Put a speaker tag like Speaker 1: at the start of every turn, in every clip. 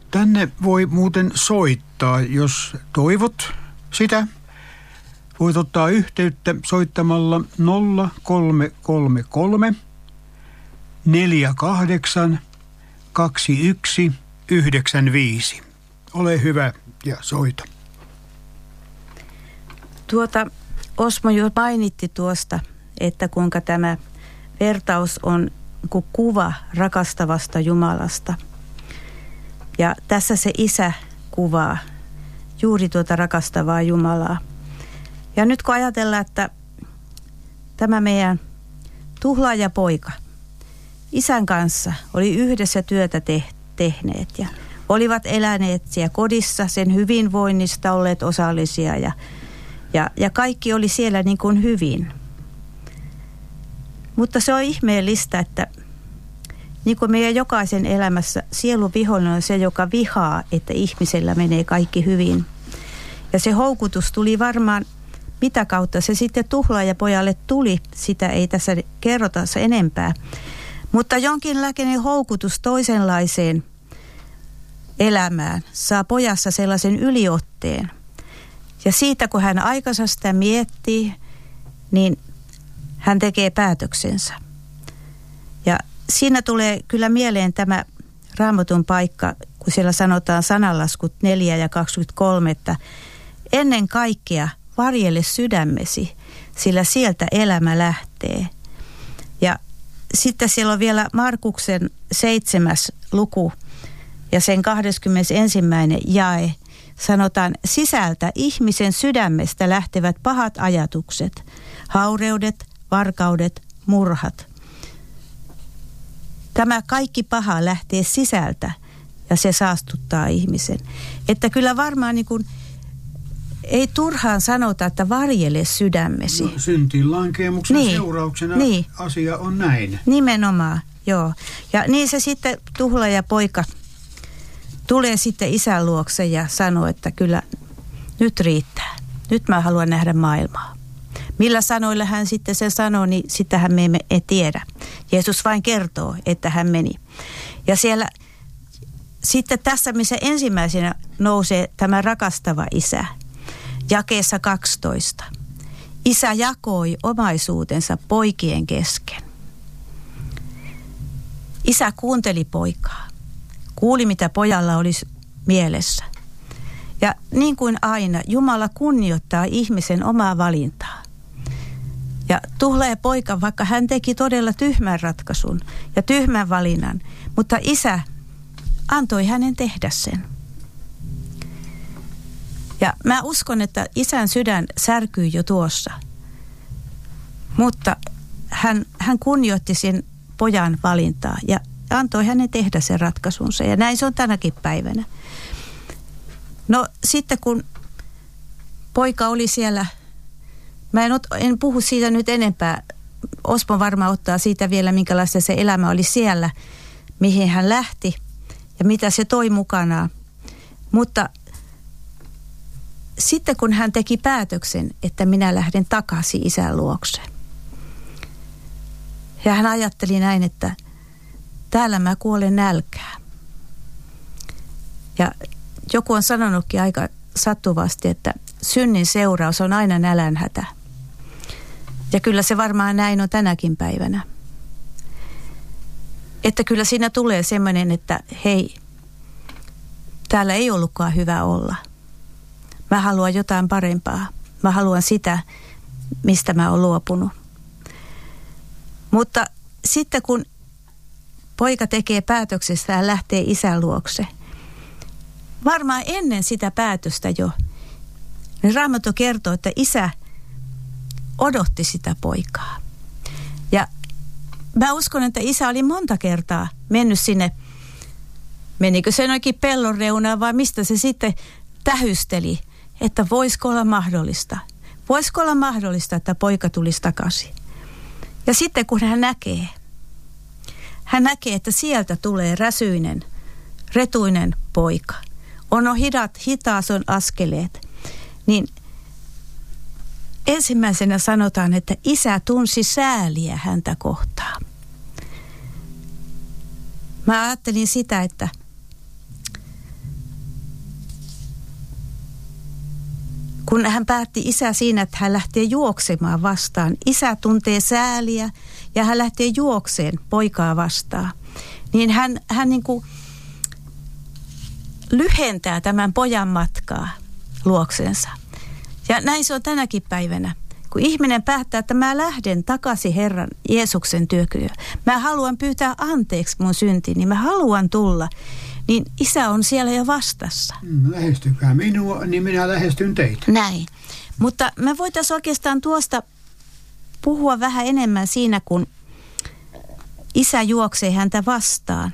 Speaker 1: Tänne voi muuten soittaa, jos toivot sitä. Voit ottaa yhteyttä soittamalla 0333 48 21 95. Ole hyvä ja soita.
Speaker 2: Osmo jo mainitti tuosta, että kuinka tämä vertaus on kuin kuva rakastavasta Jumalasta. Ja tässä se isä kuvaa juuri tuota rakastavaa Jumalaa. Ja nyt kun ajatellaan, että tämä meidän tuhlaajapoika isän kanssa oli yhdessä työtä tehneet ja olivat eläneet siellä kodissa, sen hyvinvoinnista olleet osallisia ja kaikki oli siellä niin kuin hyvin. Mutta se on ihmeellistä, että niin kuin meidän jokaisen elämässä sielun vihollinen on se, joka vihaa, että ihmisellä menee kaikki hyvin. Ja se houkutus tuli varmaan, mitä kautta se sitten tuhlaajapojalle tuli, sitä ei tässä kerrota se enempää. Mutta jonkinlainen houkutus toisenlaiseen elämään saa pojassa sellaisen yliotteen. Ja siitä kun hän aikansa sitä miettii, niin hän tekee päätöksensä. Ja siinä tulee kyllä mieleen tämä Raamatun paikka, kun siellä sanotaan sananlaskut 4 ja 23, että ennen kaikkea varjele sydämesi, sillä sieltä elämä lähtee. Ja sitten siellä on vielä Markuksen 7. luku ja sen 21. jae. Sanotaan, sisältä ihmisen sydämestä lähtevät pahat ajatukset, haureudet, varkaudet, murhat. Tämä kaikki paha lähtee sisältä ja se saastuttaa ihmisen. Että kyllä varmaan niin kuin ei turhaan sanota, että varjele sydämesi.
Speaker 1: No, syntiinlankeemuksen seurauksena asia on näin.
Speaker 2: Nimenomaan, joo. Ja niin se sitten tuhlaajapoika tulee sitten isän luokse ja sanoo, että kyllä nyt riittää. Nyt mä haluan nähdä maailmaa. Millä sanoilla hän sitten sen sanoo, niin sitähän me emme tiedä. Jeesus vain kertoo, että hän meni. Ja siellä sitten tässä, missä ensimmäisenä nousee tämä rakastava isä, jakeessa 12. Isä jakoi omaisuutensa poikien kesken. Isä kuunteli poikaa. Kuuli, mitä pojalla olisi mielessä. Ja niin kuin aina, Jumala kunnioittaa ihmisen omaa valintaa. Ja tuhlaajapoika, vaikka hän teki todella tyhmän ratkaisun ja tyhmän valinnan, mutta isä antoi hänen tehdä sen. Ja mä uskon, että isän sydän särkyi jo tuossa. Mutta hän kunnioitti sen pojan valintaa ja antoi hänen tehdä sen ratkaisunsa. Ja näin se on tänäkin päivänä. No sitten kun poika oli siellä, mä en puhu siitä nyt enempää. Osmo varmaan ottaa siitä vielä, minkälaista se elämä oli siellä, mihin hän lähti ja mitä se toi mukanaan. Mutta sitten kun hän teki päätöksen, että minä lähden takaisin isän luokse. Ja hän ajatteli näin, että täällä mä kuolen nälkään. Ja joku on sanonutkin aika sattuvasti, että synnin seuraus on aina nälänhätä. Ja kyllä se varmaan näin on tänäkin päivänä. Että kyllä siinä tulee semmoinen, että hei, täällä ei ollutkaan hyvä olla. Mä haluan jotain parempaa. Mä haluan sitä, mistä mä oon luopunut. Mutta sitten kun poika tekee päätöksestä ja lähtee isän luokse, varmaan ennen sitä päätöstä jo, niin Raamattu kertoo, että isä odotti sitä poikaa. Ja mä uskon, että isä oli monta kertaa mennyt sinne, menikö se noikin pellon reunaan vai mistä se sitten tähysteli, että voisiko olla mahdollista. Voisiko olla mahdollista, että poika tulisi takaisin. Ja sitten kun hän näkee, että sieltä tulee räsyinen, retuinen poika. On hitaas on askeleet. Niin ensimmäisenä sanotaan, että isä tunsi sääliä häntä kohtaan. Mä ajattelin sitä, että kun hän päätti isä siinä, että hän lähtee juoksemaan vastaan. Isä tuntee sääliä ja hän lähtee juokseen poikaa vastaan. Niin hän niin kuin lyhentää tämän pojan matkaa luoksensa. Ja näin se on tänäkin päivänä. Kun ihminen päättää, että mä lähden takaisin Herran Jeesuksen työkyyn. Mä haluan pyytää anteeksi mun syntini. Mä haluan tulla. Niin isä on siellä jo vastassa.
Speaker 1: Lähestykää minua, niin minä lähestyn teitä.
Speaker 2: Näin. Mutta me voitaisiin oikeastaan tuosta puhua vähän enemmän siinä, kun isä juoksee häntä vastaan.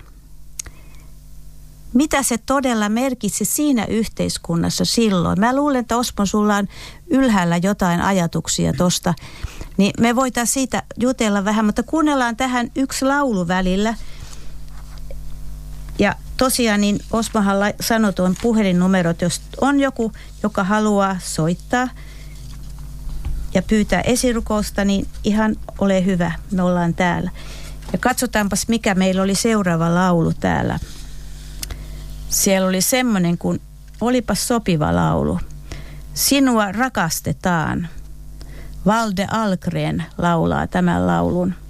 Speaker 2: Mitä se todella merkitsi siinä yhteiskunnassa silloin? Mä luulen, että Osmo, sulla on ylhäällä jotain ajatuksia tosta. Niin me voitaisiin siitä jutella vähän, mutta kuunnellaan tähän yksi laulu välillä. Ja tosiaan niin Osmohan sanoi tuon puhelinnumerot, jos on joku, joka haluaa soittaa ja pyytää esirukousta, niin ihan ole hyvä, me ollaan täällä. Ja katsotaanpas, mikä meillä oli seuraava laulu täällä. Siellä oli semmoinen, kun olipas sopiva laulu. Sinua rakastetaan. Valde Algren laulaa tämän laulun.